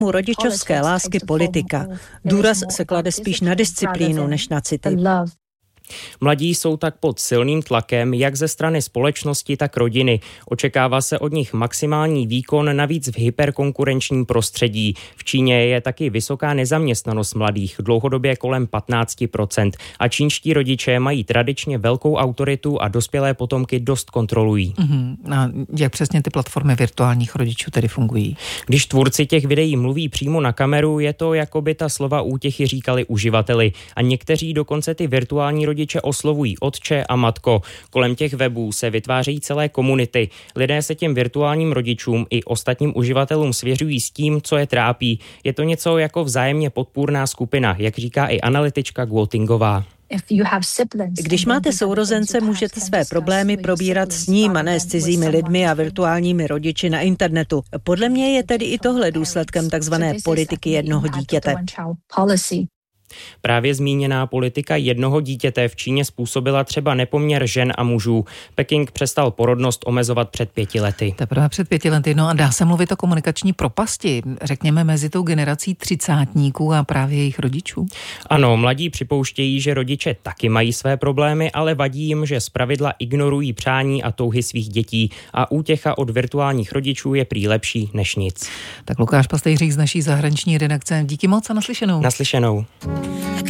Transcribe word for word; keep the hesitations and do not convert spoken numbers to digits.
rodičovské lásky politika. Důraz se klade spíš na disciplínu než na city. Mladí jsou tak pod silným tlakem jak ze strany společnosti, tak rodiny. Očekává se od nich maximální výkon, navíc v hyperkonkurenčním prostředí. V Číně je taky vysoká nezaměstnanost mladých, dlouhodobě kolem patnáct procent. A čínští rodiče mají tradičně velkou autoritu a dospělé potomky dost kontrolují. Mm-hmm. A jak přesně ty platformy virtuálních rodičů tedy fungují? Když tvůrci těch videí mluví přímo na kameru, je to, jako by ta slova útěchy říkali uživateli. A někteří dokonce ty virtuální rodiče oslovují otče a matko. Kolem těch webů se vytvářejí celé komunity. Lidé se těm virtuálním rodičům i ostatním uživatelům svěřují s tím, co je trápí. Je to něco jako vzájemně podpůrná skupina, jak říká i analytička Guotingová. Když máte sourozence, můžete své problémy probírat s ním a ne s cizími lidmi a virtuálními rodiči na internetu. Podle mě je tedy i tohle důsledkem takzvané politiky jednoho dítěte. Právě zmíněná politika jednoho dítěte v Číně způsobila třeba nepoměr žen a mužů. Peking přestal porodnost omezovat před pěti lety. Teprve před pěti lety. No a dá se mluvit o komunikační propasti, řekněme mezi tou generací třicátníků a právě jejich rodičů? Ano, mladí připouštějí, že rodiče taky mají své problémy, ale vadí jim, že zpravidla ignorují přání a touhy svých dětí a útěcha od virtuálních rodičů je prý lepší než nic. Tak Lukáš Pastejřík z naší zahraniční redakce. Díky moc a naslyšenou. Naslyšenou.